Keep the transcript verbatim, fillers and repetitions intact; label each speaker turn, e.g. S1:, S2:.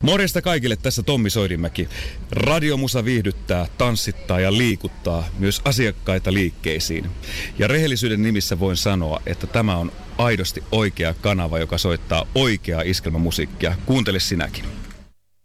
S1: Morjesta kaikille, tässä Tommi Soidimäki. Radiomusa viihdyttää, tanssittaa ja liikuttaa myös asiakkaita liikkeisiin. Ja rehellisyyden nimissä voin sanoa, että tämä on aidosti oikea kanava, joka soittaa oikeaa iskelmämusiikkia. Kuuntele sinäkin.